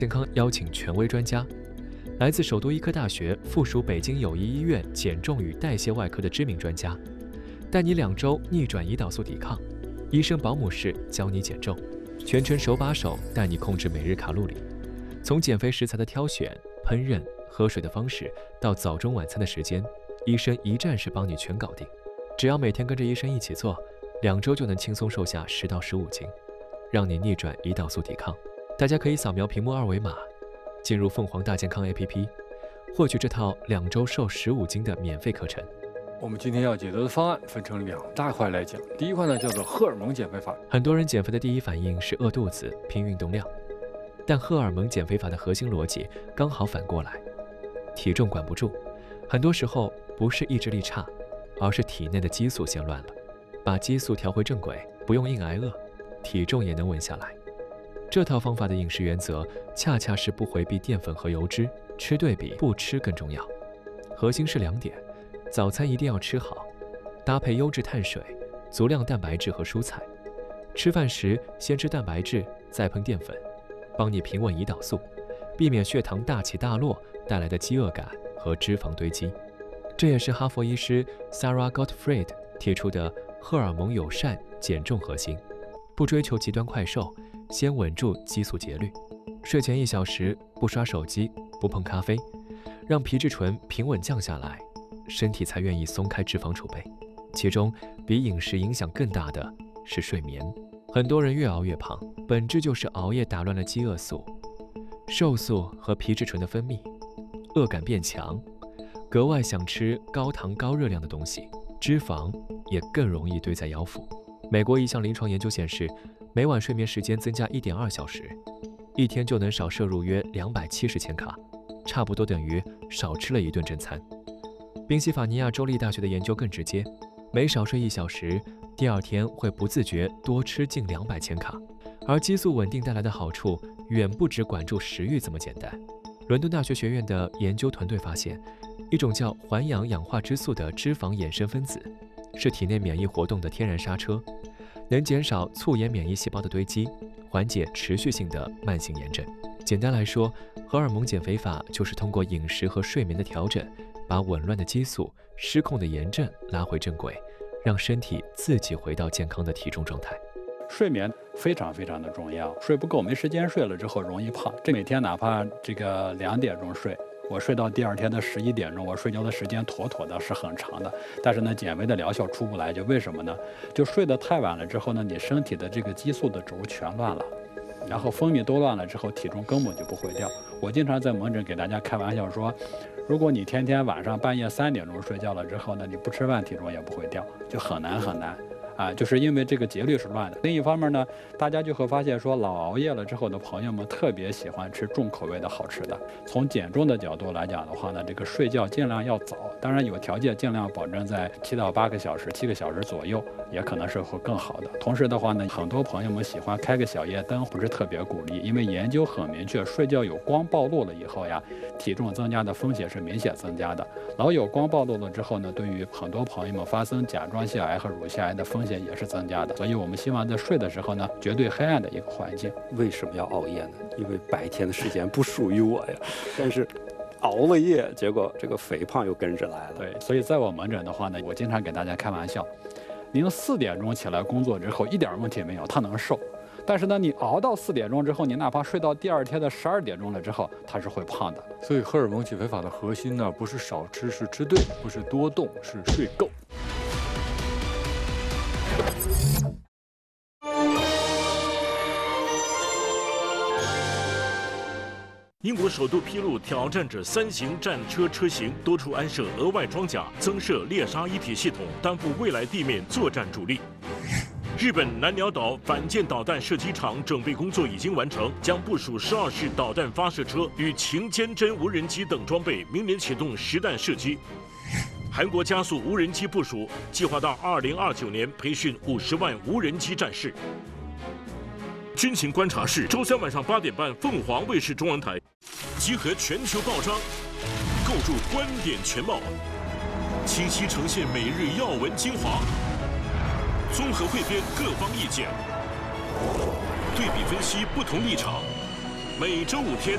健康邀请权威专家，来自首都医科大学附属北京友谊医院减重与代谢外科的知名专家，带你2周逆转胰岛素抵抗。医生保姆式教你减重，全程手把手带你控制每日卡路里。从减肥食材的挑选、烹饪、喝水的方式，到早中晚餐的时间，医生一站式帮你全搞定。只要每天跟着医生一起做，2周就能轻松瘦下10到15斤，让你逆转胰岛素抵抗。大家可以扫描屏幕2维码，进入凤凰大健康 APP， 获取这套2周瘦15斤的免费课程。 我们今天要解读的方案分成2大块来讲。第一块呢叫做荷尔蒙减肥法。 很多人减肥的第一反应是饿肚子、拼运动量，但荷尔蒙减肥法的核心逻辑刚好反过来。体重管不住，很多时候不是意志力差，而是体内的激素先乱了。把激素调回正轨，不用硬挨饿，体重也能稳下来。这套方法的饮食原则恰恰是不回避淀粉和油脂，吃对比不吃更重要。核心是2点。早餐一定要吃好，搭配优质碳水、足量蛋白质和蔬菜。吃饭时先吃蛋白质，再烹淀粉，帮你平稳胰岛素，避免血糖大起大落带来的饥饿感和脂肪堆积。这也是哈佛医师 Sarah Gottfried 提出的荷尔蒙友善减重核心。不追求极端快瘦，先稳住激素节律。睡前1小时不刷手机，不碰咖啡，让皮质醇平稳降下来，身体才愿意松开脂肪储备。其中比饮食影响更大的是睡眠。很多人越熬越胖，本质就是熬夜打乱了饥饿素、瘦素和皮质醇的分泌，饿感变强，格外想吃高糖高热量的东西，脂肪也更容易堆在腰腹。美国一项临床研究显示，每晚睡眠时间增加1.2小时，一天就能少摄入约270千卡，差不多等于少吃了1顿正餐。宾夕法尼亚州立大学的研究更直接，每少睡1小时，第2天会不自觉多吃近200千卡，而激素稳定带来的好处远不止管住食欲这么简单。伦敦大学学院的研究团队发现，一种叫环氧氧化脂素的脂肪衍生分子，是体内免疫活动的天然刹车，能减少促炎免疫细胞的堆积，缓解持续性的慢性炎症。简单来说，荷尔蒙减肥法就是通过饮食和睡眠的调整，把紊乱的激素、失控的炎症拉回正轨，让身体自己回到健康的体重状态。 睡眠非常的重要，睡不够没时间睡了之后容易胖。这每天哪怕这个2点钟睡，我睡到第2天的11点钟，我睡觉的时间妥妥的是很长的。但是呢，减肥的疗效出不来，就为什么呢？就睡得太晚了之后呢，你身体的这个激素的轴全乱了。然后分泌都乱了之后，体重根本就不会掉。我经常在门诊给大家开玩笑说，如果你天天晚上半夜3点钟睡觉了之后呢，你不吃饭体重也不会掉，就很难啊，就是因为这个节律是乱的。另一方面呢，大家就会发现说，老熬夜了之后的朋友们特别喜欢吃重口味的好吃的。从减重的角度来讲的话呢，这个睡觉尽量要早，当然有条件尽量保证在7到8个小时、7个小时左右，也可能是会更好的。同时的话呢，很多朋友们喜欢开个小夜灯，不是特别鼓励，因为研究很明确，睡觉有光暴露了以后呀，体重增加的风险是明显增加的。老有光暴露了之后呢，对于很多朋友们发生甲状腺癌和乳腺癌的风险也是增加的。所以我们希望在睡的时候呢，绝对黑暗的一个环境。 为什么要熬夜呢？因为白天的时间不属于我呀，但是熬了夜，结果这个肥胖又跟着来了。 对，所以在我门诊的话呢，我经常给大家开玩笑，您4点钟起来工作之后一点问题没有，他能瘦。但是呢，你熬到4点钟之后，你哪怕睡到第2天的12点钟了之后，他是会胖的。 所以荷尔蒙减肥法的核心呢，不是少吃，是吃对；不是多动，是睡够。 英国首度披露挑战者3型战车车型多处安设额外装甲，增设猎杀一体系统，担负未来地面作战主力。日本南鸟岛反舰导弹射击场准备工作已经完成，将部署12式导弹发射车与擎坚侦无人机等装备，明年启动实弹射击。韩国加速无人机部署，计划到2029年培训50万无人机战士。军情观察室，周3晚上8点半，凤凰卫视中文台，集合全球报章，构筑观点全貌，清晰呈现每日要闻精华，综合汇编各方意见，对比分析不同立场。每周5天